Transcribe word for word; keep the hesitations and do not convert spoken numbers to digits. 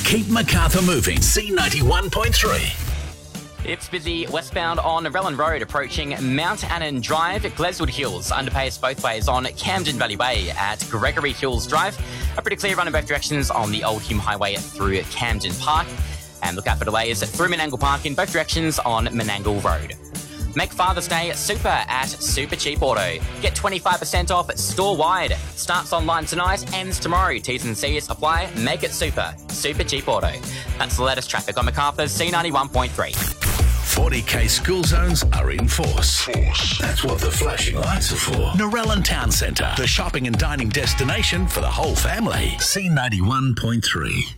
Keep Macarthur moving. C ninety-one point three. It's busy westbound on Relland Road approaching Mount Annan Drive, Gleswood Hills. Underpass both ways on Camden Valley Way at Gregory Hills Drive. A pretty clear run in both directions on the Old Hume Highway through Camden Park. And look out for delays through Menangle Park in both directions on Menangle Road. Make Father's Day super at Super Cheap Auto. Get twenty-five percent off store-wide. Starts online tonight, ends tomorrow. T's and C's apply. Make it super. Super Cheap Auto. That's the latest traffic on Macarthur's C ninety-one point three. forty K school zones are in force. force. That's what the flashing lights are for. Narellan Town Centre, the shopping and dining destination for the whole family. C ninety-one point three.